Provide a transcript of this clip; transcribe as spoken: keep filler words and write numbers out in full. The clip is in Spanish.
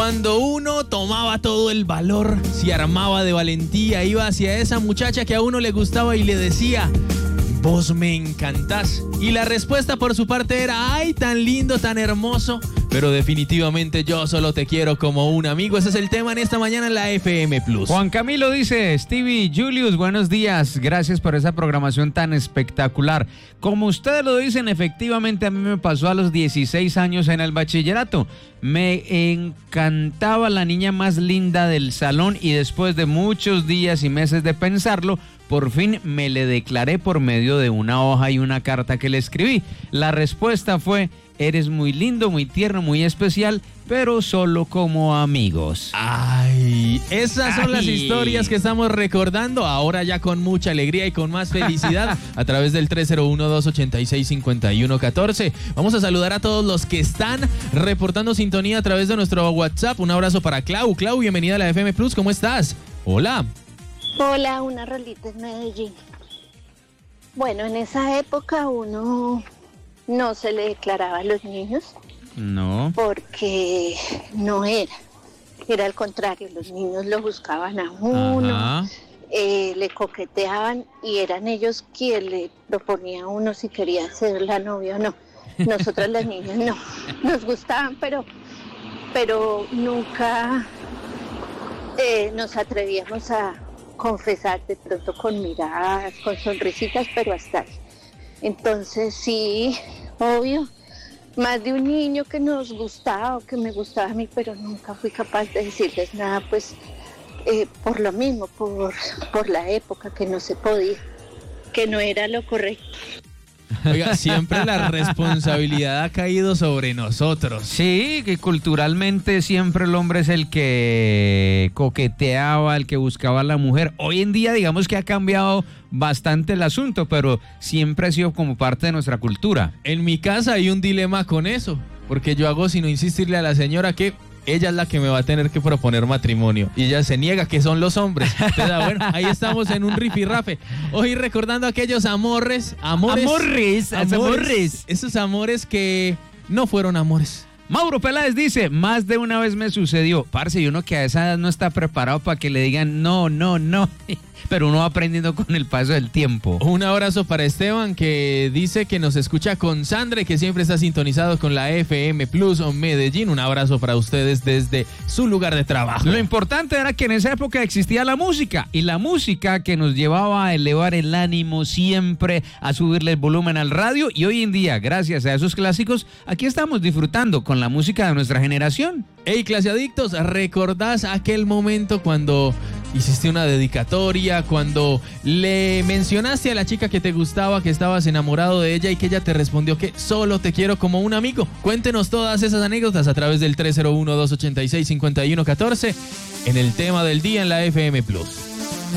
Cuando uno tomaba todo el valor, se armaba de valentía, iba hacia esa muchacha que a uno le gustaba y le decía: vos me encantás. Y la respuesta por su parte era: ay, tan lindo, tan hermoso, pero definitivamente yo solo te quiero como un amigo. Ese es el tema en esta mañana en la F M Plus. Juan Camilo dice: Stevie, Julius, buenos días. Gracias por esa programación tan espectacular. Como ustedes lo dicen, efectivamente a mí me pasó a los dieciséis años en el bachillerato. Me encantaba la niña más linda del salón y después de muchos días y meses de pensarlo, por fin me le declaré por medio de una hoja y una carta que le escribí. La respuesta fue: eres muy lindo, muy tierno, muy especial, pero solo como amigos. Ay, esas son Ay. las historias que estamos recordando, ahora ya con mucha alegría y con más felicidad, a través del tres cero uno, dos ocho seis, cinco uno uno cuatro. Vamos a saludar a todos los que están reportando sintonía a través de nuestro WhatsApp. Un abrazo para Clau. Clau, bienvenida a la F M Plus, ¿cómo estás? Hola. Hola, una rolita en Medellín. Bueno, en esa época uno no se le declaraba a los niños. No. Porque no era. Era al contrario, los niños lo buscaban a uno, eh, le coqueteaban y eran ellos quienes le proponían a uno si quería ser la novia o no. Nosotras las niñas no. Nos gustaban, pero, pero nunca eh, nos atrevíamos a confesar, de pronto con miradas, con sonrisitas, pero hasta ahí. Entonces sí, obvio, más de un niño que nos gustaba o que me gustaba a mí, pero nunca fui capaz de decirles nada, pues eh, por lo mismo, por, por la época, que no se podía, que no era lo correcto. Oiga, siempre la responsabilidad ha caído sobre nosotros. Sí, que culturalmente siempre el hombre es el que coqueteaba, el que buscaba a la mujer. Hoy en día digamos que ha cambiado bastante el asunto, pero siempre ha sido como parte de nuestra cultura. En mi casa hay un dilema con eso, porque yo hago sino insistirle a la señora que ella es la que me va a tener que proponer matrimonio y ella se niega, que son los hombres. Entonces, bueno, ahí estamos en un rifirrafe. Hoy recordando aquellos amores, amores, amores, amores, amores. Esos amores que no fueron amores. Mauro Peláez dice: más de una vez me sucedió. Parce, y uno que a esa edad no está preparado para que le digan no, no, no. Pero uno va aprendiendo con el paso del tiempo. Un abrazo para Esteban, que dice que nos escucha con Sandre, que siempre está sintonizado con la F M Plus Medellín. Un abrazo para ustedes desde su lugar de trabajo. Lo importante era que en esa época existía la música, y la música que nos llevaba a elevar el ánimo siempre, a subirle el volumen al radio, y hoy en día, gracias a esos clásicos, aquí estamos disfrutando con la música de nuestra generación. Hey, claseadictos, ¿recordás aquel momento cuando hiciste una dedicatoria, cuando le mencionaste a la chica que te gustaba, que estabas enamorado de ella y que ella te respondió que solo te quiero como un amigo? Cuéntenos todas esas anécdotas a través del tres cero uno, dos ocho seis, cinco uno uno cuatro en el tema del día en la F M Plus.